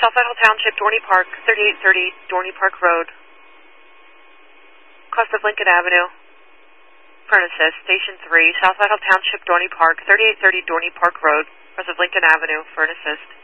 South Idaho Township, Dorney Park, 3830 Dorney Park Road. Cost of Lincoln Avenue. For an assist. Station 3, South Idaho Township, Dorney Park, 3830 Dorney Park Road. Cost of Lincoln Avenue for an assist.